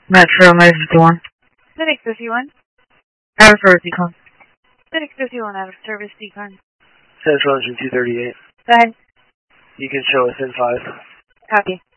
Metro, May 51. Civic 51. Out of service decon. Civic 51 out of service decon. Central Engine 238. Go ahead. You can show us in 5. Copy.